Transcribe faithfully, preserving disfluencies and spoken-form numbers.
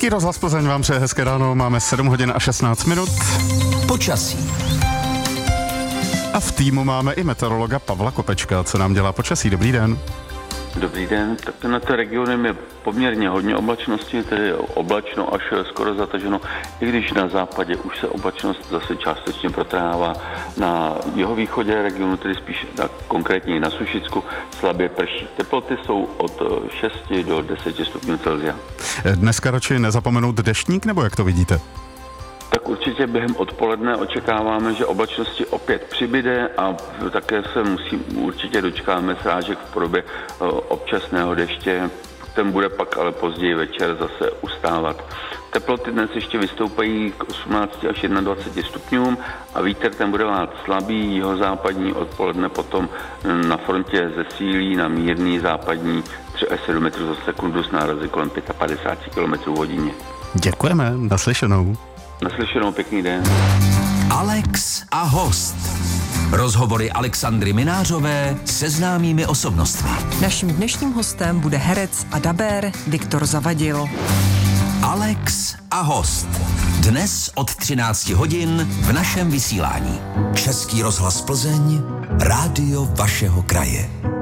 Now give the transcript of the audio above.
Český rozhlas Plzeň vám přeje hezké ráno, máme sedm hodin a šestnáct minut. Počasí. A v týmu máme i meteorologa Pavla Kopečka, co nám dělá počasí. Dobrý den. Dobrý den, tak na té regionem je poměrně hodně oblačnosti, tedy oblačno až skoro zataženo, i když na západě už se oblačnost zase částečně protrhává. Na jihovýchodě regionu, tedy spíš na, konkrétně na Sušicku, slabě prší. Teploty jsou od šesti do deseti stupňů Celsia. Dneska radši nezapomenout deštník, nebo jak to vidíte? Tak určitě během odpoledne očekáváme, že oblačnosti opět přibyde a také se musí, určitě dočkáme srážek v podobě občasného deště. Ten bude pak ale později večer zase ustávat. Teploty dnes ještě vystoupají k osmnácti až dvaceti jednomu stupňům a vítr ten bude vát slabý, jihozápadní, odpoledne potom na frontě zesílí na mírný západní tři až sedm metrů za sekundu s nárazy kolem padesát pět kilometrů v hodině. Děkujeme, naslyšenou. Naslyšenou, pěkný den. Alex a host. Rozhovory Alexandry Minářové se známými osobnostmi. Naším dnešním hostem bude herec a dabér Viktor Zavadil. Alex a host. Dnes od třinácti hodin v našem vysílání. Český rozhlas Plzeň, rádio vašeho kraje.